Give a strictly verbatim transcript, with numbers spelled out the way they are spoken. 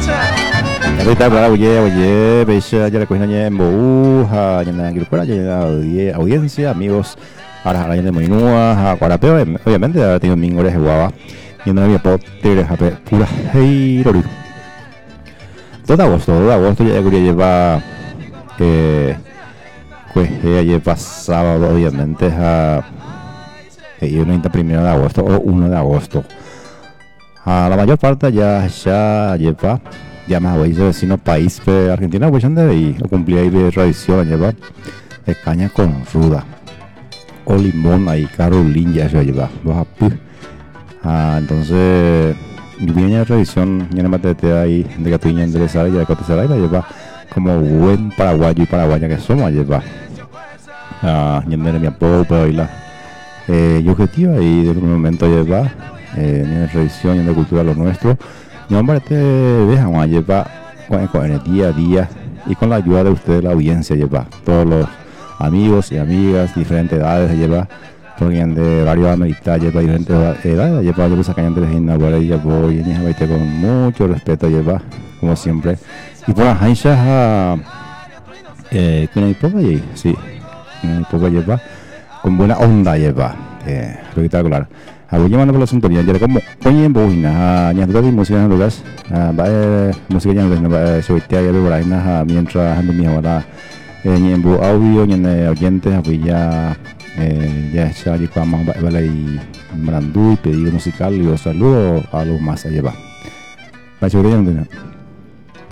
Ahorita para oye, oye, veis ya le cogen en Boú, a Yana Gilpura, ya audiencia, amigos, ahora a la de Moinúa, a Guarapeo, obviamente, ahora tengo mingores de guava, y no había poder, a ver, pura heirori. Todo agosto, todo agosto ya quería llevar, eh, pues ya lleva sábado, obviamente, a el treinta primero de agosto o uno de agosto. A la mayor parte ya ya lleva ya más hoy vecino país de Argentina pues donde y cumplía ahí de tradición lleva de caña con ruda o limón ahí Carolín ya se lleva ah, entonces viene la tradición ya no me te ahí de que tú ya interesada ya de cotizar ahí la lleva como buen paraguayo y paraguaya que somos lleva ah ya me mi apodo pero ahí la eh, y objetivo ahí de un momento lleva eh, en la revisión y en la cultura lo nuestro no hombre te dejan a llevar con, con el día a día y con la ayuda de ustedes la audiencia lleva todos los amigos y amigas diferentes edades lleva porque de varios americanos lleva diferentes edades lleva yo sacan de la ahora ya voy y con mucho respeto lleva como siempre y por las anchas a eh, que no hay poco allí sí no hay poco lleva con buena onda lleva eh, espectacular aku llamando por la sintonía jadi como oye en boina nya tadi música en lugar va música yang lain va seperti ya por ahí nah mientras ando mi ahora nya en bu audio nya oyentes aku ya eh, ya ya di pamang va balai merandu pedido musical y os saludo a los más allá va va seguridad